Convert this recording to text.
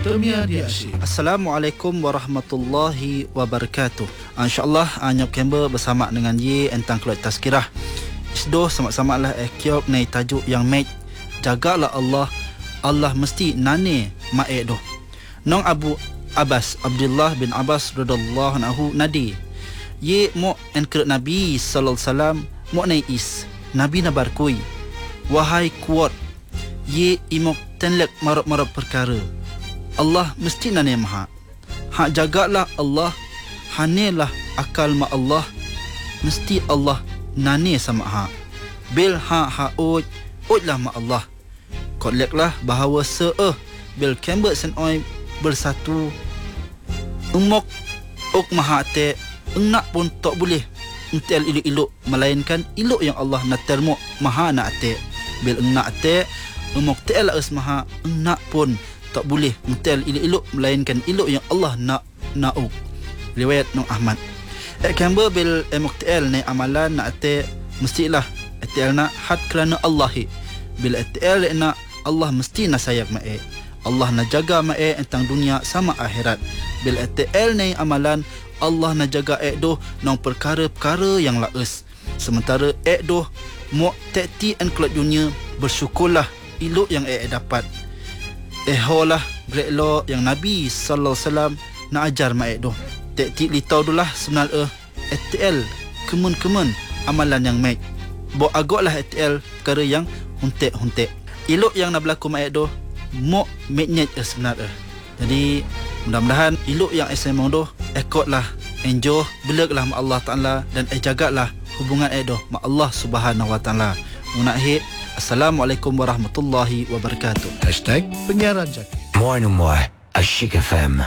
Premier di Asyik. Assalamualaikum warahmatullahi wabarakatuh. InsyaAllah Nyop Kember bersama dengan Ye entang keluar tazkirah. Isdoh sama-sama lah kiop nai tajuk yang mek jagalah Allah. Allah mesti nane mae doh. Nong Abu Abbas Abdullah bin Abbas radhiyallahu anhu nadi. Ye mo enkret Nabi sallallahu alaihi wasallam mo nai is. Nabi na barkui. Wahai kuat. Ye imok tenlek marap-marap perkara. Allah mesti nane maha. Hak jagalah Allah. Hanelah akal ma Allah. Mesti Allah nane sama hak. Bil hak uj lah ma Allah. Kotleklah bahawa bil kembet sen oi bersatu. Umok ok maha te nak pun tak boleh entel iluk-iluk melainkan iluk yang Allah nak termok maha nak te. Bil nak te umok te la maha nak pun tak boleh entel iluk-iluk melainkan iluk yang Allah nak riwayat Nong Ahmad. Kember bil muktal ni amalan nak te mestilah etel nak had kerana Allah. Bil etel nak Allah mesti nak sayang mae. Allah nak jaga mae tentang dunia sama akhirat. Bil etel ni amalan Allah nak jaga doh nang perkara-perkara yang laes. Sementara doh mo tekti en keluar dunia bersyukurlah iluk yang dapat. Holah great law yang Nabi sallallahu alaihi wasallam nak ajar mae doh. Tekti li tahu dulah sebenarnya ETL kemun-kemun amalan yang mek. Bo agaklah ETL perkara yang huntek-huntek. Ilok yang nak berlaku mak doh mo meknyet sebenarnya. Jadi mudah-mudahan ilok yang SMA doh ekotlah enjoy belaklah mak Allah Taala dan jagalah hubungan doh mak Allah Subhanahu Wa Taala. Munahi Assalamualaikum warahmatullahi wabarakatuh. #penyiaran Zakir. More and more Asyik FM.